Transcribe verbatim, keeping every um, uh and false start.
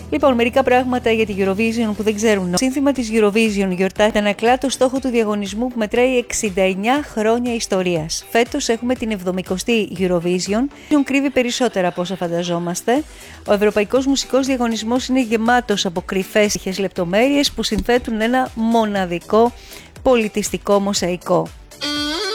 Λοιπόν, μερικά πράγματα για τη Eurovision που δεν ξέρουν. Το σύνθημα της Eurovision γιορτάζει ανακλά το στόχο του διαγωνισμού που μετράει εξήντα εννιά χρόνια ιστορίας. Φέτος έχουμε την εβδομηκοστή Eurovision, που κρύβει περισσότερα από όσα φανταζόμαστε. Ο ευρωπαϊκός μουσικός διαγωνισμός είναι γεμάτος από κρυφές λεπτομέρειες που συνθέτουν ένα μοναδικό πολιτιστικό μοσαϊκό.